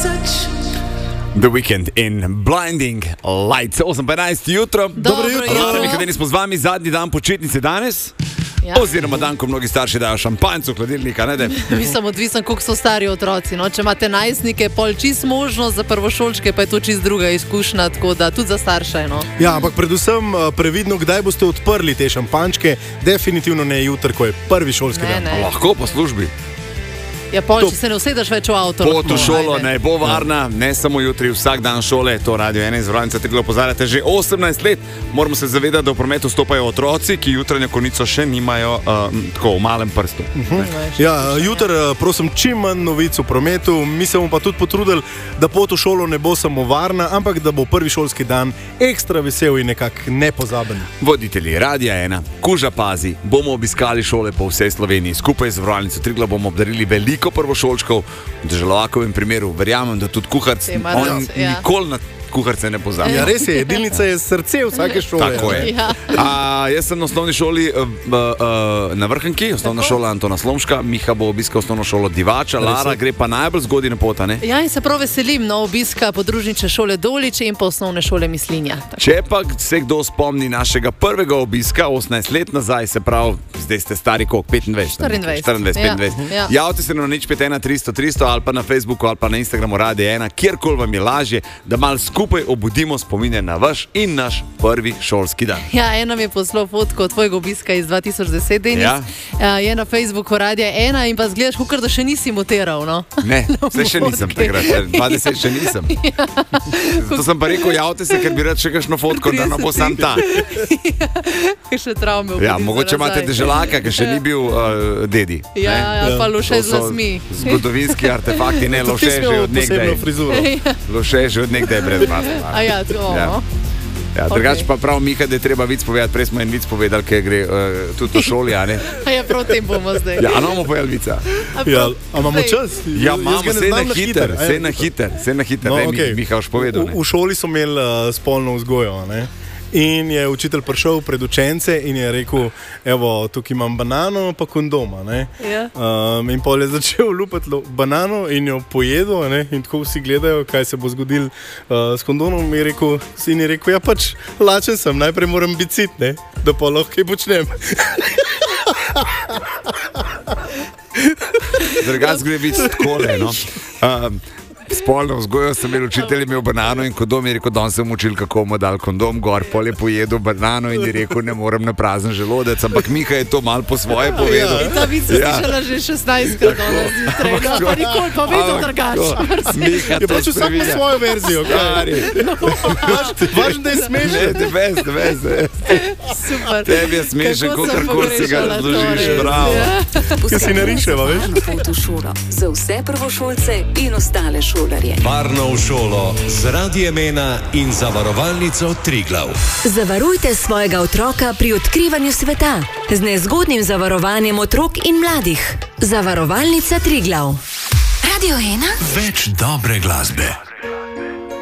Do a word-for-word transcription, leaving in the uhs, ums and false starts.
The Weekend in Blinding Lights. osem pa enajst jutro. Dobro jutro. jutro. Nekaj smo z vami, zadnji dan počitnice danes. Ja. Oziroma dan, ko mnogi starši dajo šampanjco v hladilnika. Mislim, odvisen, koliko so stari otroci. No? Če imate najstnike, pol čist možnost, za prvošolčke pa je to čist druga izkušnja, tako da tudi za starše. No? Ja, ampak predvsem previdno, kdaj boste odprli te šampanjčke, definitivno ne jutri, ko je prvi šolski Ne, dan. ne. Lahko po službi. Ja, pol, To- če se ne usedeš več v avto. Pot v lahko. šolo Ajde. ne bo varna, ne samo jutri, vsak dan šole. To Radio ena iz Vranca Triglav opozarjate že osemnajst let. Moramo se zavedati, da v prometu stopajo otroci, ki jutranjo konico še nimajo uh, tako v malem prstu. Ja, jutri, prosim, čim manj novic v prometu. Mi se bomo pa tudi potrudili, da pot v šolo ne bo samo varna, ampak da bo prvi šolski dan ekstra vesel in nekako nepozaben. Voditelji Radia ena, Kuža pazi, bomo obiskali šole po vsej Sloveniji. Skupaj z Vranco Triglav bomo obdarili veliko prvošolčkov. V Deželovakovem primeru verjamem, da tudi kuharc, Ima on res, ja. nikoli na kuharce ne pozabi. Ja, res je, jedilnica je srce vsake šole. Tako je. Ja. A, jaz sem na osnovni šoli uh, uh, na Vrhnki, osnovna Tako. šola Antona Slomška, Miha bo obiskal osnovno šolo Divača, Lara gre pa najbolj zgodaj na pot, a ne? Ja, in se prav veselim no, obiska podružnične šole Doliče in pa osnovne šole Mislinja. Tako. Če pa se kdo spomni našega prvega obiska, osemnajst let nazaj, se pravi, zdaj ste stari koliko, petindvajset? štiriindvajset. štiriindvajset, Ja. petindvajset. Ja. Javite se na nič pet ena tristo tristo ali pa na Facebooku ali pa na Instagramu Radio ena, kjerkoli vam je lažje, da mal skupaj obudimo spomine na vaš in naš prvi šolski dan. Ja, eno mi je poslal fotko tvojega obiska iz dva tisoč deset, Denis. Ja. Ja, je na Facebooku Radia ena in pa zgledaš, kukar da še nisi moteral. No? Ne, Na vse še nisem fotki. takrat, dvajset še nisem. Zato sem pa rekel, javite se, ker bi rad še kakšno fotko, da ne bo sam ta. Še travme. Ja, obudi mogoče za imate nazaj. deželaka, ki še ni bil uh, dedi. Ja, ne? ja, pa loše To z so lasmi. zgodovinski artefakti, ne, Tudi ti loše si že imel od posebno nekdaj. frizuro. Loše že od nekdaj brez vas. A ja, to. Ja. Ja. Ja, drugače pa prav Miha, da je treba vic povedati, prej smo en vic povedali, ker gre uh, tudi v šoli, a ne? A ja, prav tem bomo zdaj. Ja, a ne bomo povedali vica. A Ja, prav- a imamo zdaj. čas? Ja, Jaz imamo, ga ne se znam na hiter, A ja. se na hiter, se na hiter, No, ne, okej. Miha boš povedal, V, ne? v šoli smo imeli uh, spolno vzgojo. Ne? In je učitelj prišel pred učence in je rekel: Evo, tukaj imam banano, pa kondoma. Ne? Ja. Um, in pol je začel lupati lo- banano in jo pojedel. Ne? In tako vsi gledajo, kaj se bo zgodilo uh, s kondomom. In je rekel, sin je rekel: Ja, pač lačen sem, najprej moram biti sit, ne? Da pa lahko kaj počnem. Drugače gre vic takole, no. Um, Spolno vzgojo sem imel, učitelj je imel banano in kondom, je rekel, da sem učil, kako mu dal kondom gor, pol je pojedel banano in je rekel, ne morem na prazen želodec, ampak Miha je to mal po svoje povedal. In ta vic je Ja. slišala že šestnajstkrat danes zjutraj. No, pa nikoli, pa vedno Ampak drugače. to, Miha, Je to pač vsak ima spreminja. svojo verzijo. kaj? Stari. Važno, da je Ne, smešen. ne veš, ne veš. Super. Tebi je smešen, Kako sem kakor si ga pogrešala to razložiš, res, bravo. ja. Ki si nariševa, veš? Na pot v šolo. Za vse prvošolce in ostale šolarje. Varno v šolo z Radiem ena in zavarovalnico Triglav. Zavarujte svojega otroka pri odkrivanju sveta z nezgodnim zavarovanjem otrok in mladih. Zavarovalnica Triglav. Radio ena. Več dobre glasbe.